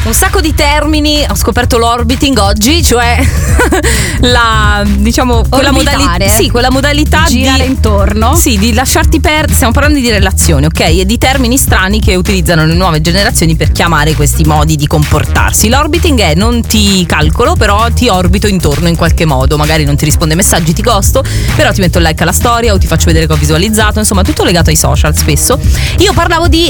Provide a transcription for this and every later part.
Un sacco di termini, ho scoperto l'orbiting oggi, cioè la, diciamo, quella modalità, sì, quella modalità girare intorno. Sì, di lasciarti perdere. Stiamo parlando di relazioni, ok? E di termini strani che utilizzano le nuove generazioni per chiamare questi modi di comportarsi. L'orbiting è: non ti calcolo, però ti orbito intorno in qualche modo. Magari non ti rispondo ai messaggi, ti ghosto, però ti metto il like alla storia o ti faccio vedere che ho visualizzato. Insomma, tutto legato ai social spesso. Io parlavo di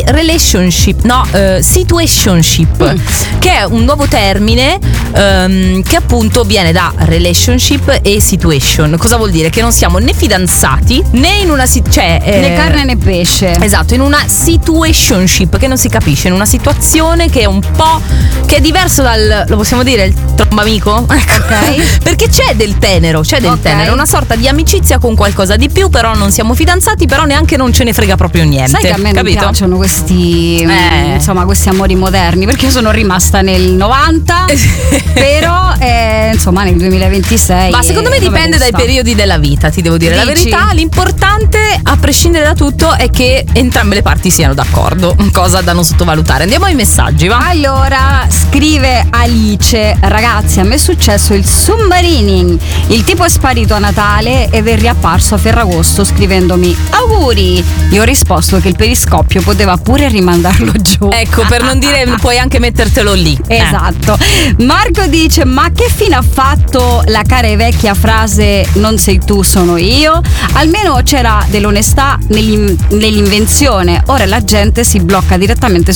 situationship, che è un nuovo termine che appunto viene da relationship e situation. Cosa vuol dire? Che non siamo né fidanzati né in una né carne né pesce. Esatto, in una situationship, che non si capisce, in una situazione che è un po', che è diverso dal, lo possiamo dire, il trombamico? Ok. Perché c'è del tenero, tenero, una sorta di amicizia con qualcosa di più, però non siamo fidanzati, però neanche non ce ne frega proprio niente. Sai che a me non piacciono questi insomma, questi amori moderni, perché io sono rimasta nel 90 però insomma nel 2026. Ma secondo me dipende dai periodi della vita, ti devo dire la verità. L'importante, a prescindere da tutto, è che entrambe le parti siano d'accordo, cosa da non sottovalutare. Andiamo ai messaggi, va? Allora, scrive Alice: ragazzi, a me è successo il submarining. Il tipo è sparito a Natale ed è riapparso a Ferragosto scrivendomi auguri. Io ho risposto che il periscopio poteva pure rimandarlo giù. Ecco, per non dire puoi anche mettertelo lì. Esatto. Marco dice: ma che fine ha fatto la cara e vecchia frase non sei tu sono io? Almeno c'era dell'onestà nell'invenzione. Ora la gente si blocca direttamente